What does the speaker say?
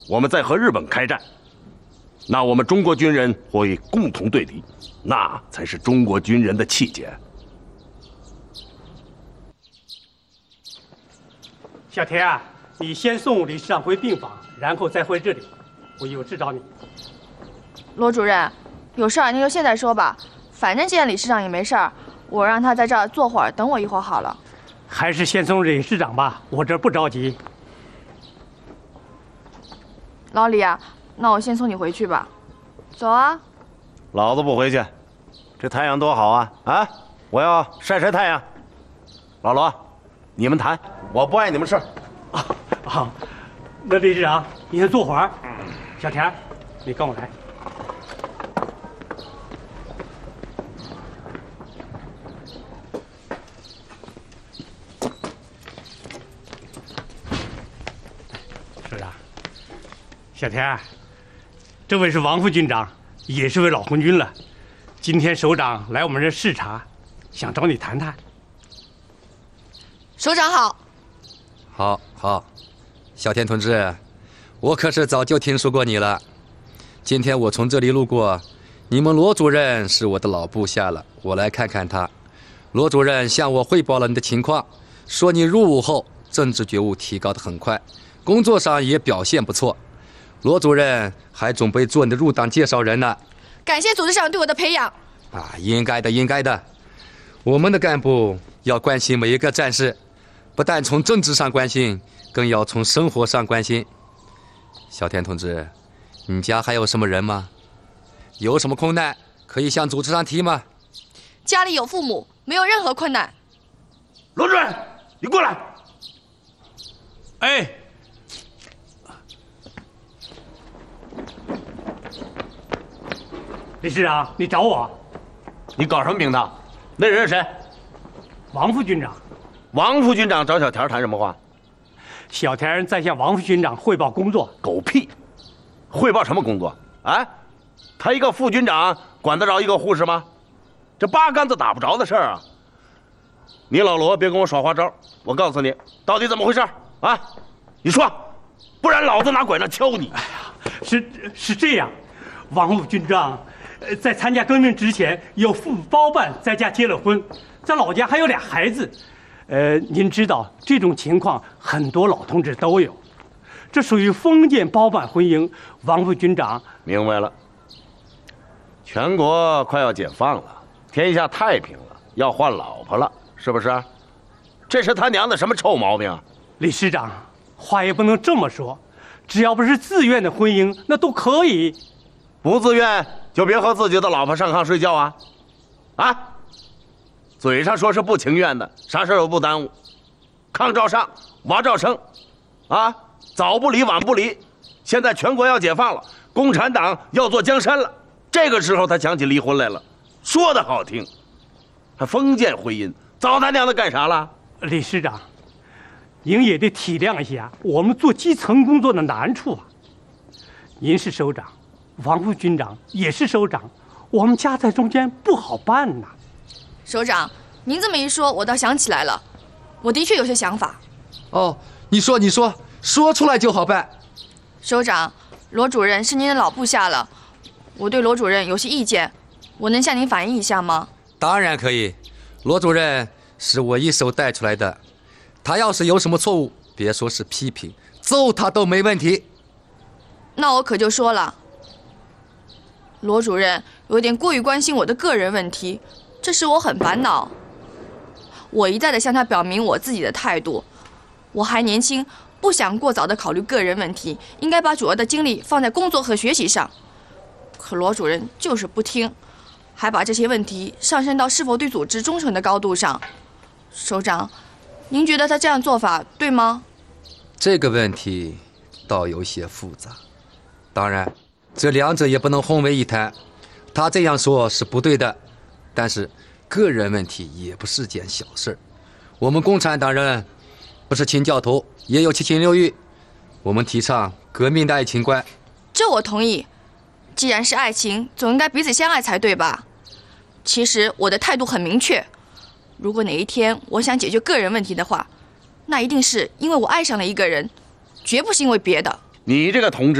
我们再和日本开战，那我们中国军人会共同对敌，那才是中国军人的气节。 小田啊，你先送理事长回病房，然后再回这里，我有事找你。 罗主任，有事儿您就现在说吧，反正见理事长也没事儿，我让他在这儿坐会儿，等我一会儿好了。 还是先送理事长吧，我这儿不着急。 老李啊，那我先送你回去吧。走啊。 老子不回去，这太阳多好啊！啊，我要晒晒太阳。老罗，你们谈，我不碍你们事儿。 好，那理事长，你先坐会儿。小田，你跟我来。首长，小田，这位是王副军长，也是位老红军了。今天首长来我们这视察，想找你谈谈。 首长好。 好，小田同志，我可是早就听说过你了。今天我从这里路过，你们罗主任是我的老部下了，我来看看他。罗主任向我汇报了你的情况，说你入伍后政治觉悟提高得很快，工作上也表现不错。罗主任还准备做你的入党介绍人呢。 感谢组织上对我的培养。 应该的。我们的干部要关心每一个战士，不但从政治上关心，更要从生活上关心。小田同志，你家还有什么人吗？有什么困难可以向组织上提吗？ 家里有父母，没有任何困难。 罗主任，你过来。 哎，理事长，你找我？ 你搞什么名堂？那人是谁？ 王副军长。 王副军长找小田谈什么话？ 小田在向王副军长汇报工作。 狗屁！汇报什么工作？啊？他一个副军长管得着一个护士吗？这八竿子打不着的事儿啊！你老罗别跟我耍花招，我告诉你，到底怎么回事啊？你说，不然老子拿拐杖敲你！ 哎呀，是这样，王副军长，在参加革命之前有父母包办在家结了婚，在老家还有俩孩子。您知道这种情况很多老同志都有，这属于封建包办婚姻。王副军长明白了，全国快要解放了，天下太平了，要换老婆了，是不是？这是他娘的什么臭毛病啊？ 理事长，话也不能这么说，只要不是自愿的婚姻，那都可以。 不自愿就别和自己的老婆上炕睡觉啊！啊！嘴上说是不情愿的，啥事儿都不耽误，炕照上，娃照生，啊，早不离晚不离。现在全国要解放了，共产党要做江山了，这个时候他想起离婚来了，说的好听，还封建婚姻，早他娘的干啥了？ 理事长，您也得体谅一下我们做基层工作的难处啊。您是首长，王副军长也是首长，我们夹在中间不好办呐。 首长，您这么一说，我倒想起来了，我的确有些想法。 哦，你说，说出来就好办。 首长，罗主任是您的老部下了，我对罗主任有些意见，我能向您反映一下吗？ 当然可以，罗主任是我一手带出来的，他要是有什么错误，别说是批评，揍他都没问题。 那我可就说了，罗主任有点过于关心我的个人问题，这使我很烦恼。我一再的向他表明我自己的态度，我还年轻，不想过早的考虑个人问题，应该把主要的精力放在工作和学习上。可罗主任就是不听，还把这些问题上升到是否对组织忠诚的高度上。首长，您觉得他这样做法对吗？ 这个问题倒有些复杂，当然这两者也不能混为一谈。他这样说是不对的，但是个人问题也不是件小事。我们共产党人不是清教徒，也有七情六欲，我们提倡革命的爱情观。 这我同意，既然是爱情，总应该彼此相爱才对吧？其实我的态度很明确，如果哪一天我想解决个人问题的话，那一定是因为我爱上了一个人，绝不是因为别的。 你这个同志。